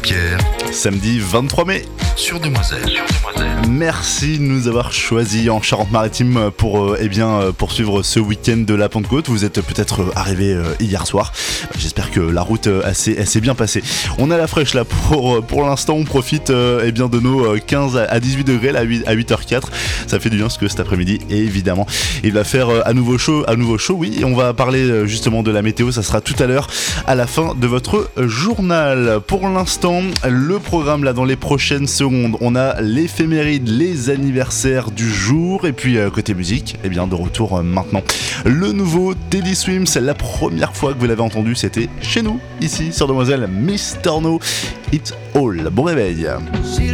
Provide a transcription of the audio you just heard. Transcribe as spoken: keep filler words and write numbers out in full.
Pierre. Samedi vingt-trois mai. Sur Demoiselle. Sur Demoiselle. Merci de nous avoir choisis en Charente-Maritime pour euh, eh bien, euh, poursuivre ce week-end de la Pentecôte. Vous êtes peut-être arrivés euh, hier soir. J'espère que la route euh, s'est, s'est bien passée. On a la fraîche là pour, pour l'instant. On profite euh, eh bien, de nos quinze à dix-huit degrés là, à huit heures quatre. Ça fait du bien parce que cet après-midi, évidemment, il va faire euh, à nouveau chaud. À nouveau chaud, oui. On va parler euh, justement de la météo. Ça sera tout à l'heure à la fin de votre journal. Pour l'instant, le programme là dans les prochaines secondes, on a l'éphéméride, les anniversaires du jour, et puis euh, côté musique, eh bien de retour euh, maintenant. Le nouveau Teddy Swims, la première fois que vous l'avez entendu, c'était chez nous, ici sur Demoiselle, mister No, It's All. Bon réveil.